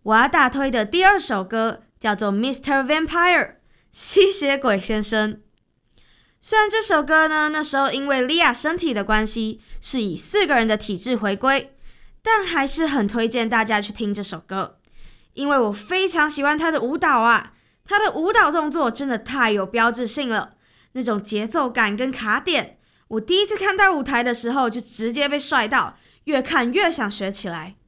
我要大推的第2首歌叫做 Mr. Vampire 吸血鬼先生。虽然这首歌呢，那时候因为莉亚身体的关系是以4个人的体制回归，但还是很推荐大家去听这首歌，因为我非常喜欢他的舞蹈啊，他的舞蹈动作真的太有标志性了，那种节奏感跟卡点，我第一次看到舞台的时候就直接被帅到，越看越想学起来。